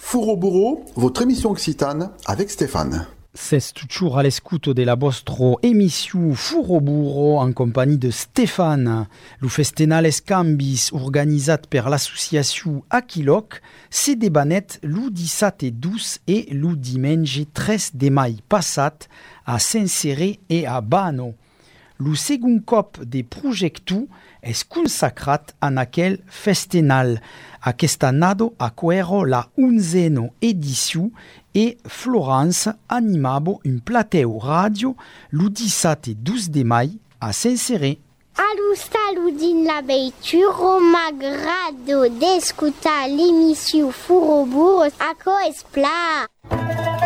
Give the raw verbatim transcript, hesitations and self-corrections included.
Fourro-bourro, votre émission occitane avec Stéphane. C'est toujours à l'escuto de la vostro émission Fourro-bourro en compagnie de Stéphane. Lo festenales cambis organizat per l'association Aquiloc se debanet lo dissat e dus e lo diumenge tres de mai passat a Saint-Céré e a Bano. Lo segon cop de projectu es consacrat en aquel festenal. Aquesta nado aquero la unzeno edició e Florence animabo un plateu radio lo dissat e dus de mai a Saint-Céré. Allo saludin la veituro m'agrado d'escutar l'émission Fourro-bourro a co es pla.